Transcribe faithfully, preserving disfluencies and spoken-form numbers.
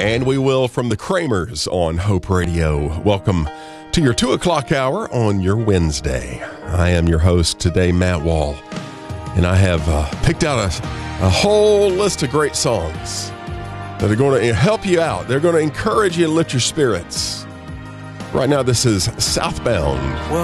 And we will from the Kramers on Hope Radio. Welcome to your two o'clock hour on your Wednesday. I am your host today, Matt Wall, and I have uh, picked out a, a whole list of great songs that are going to help you out. They're going to encourage you and lift your spirits. Right now, this is Southbound.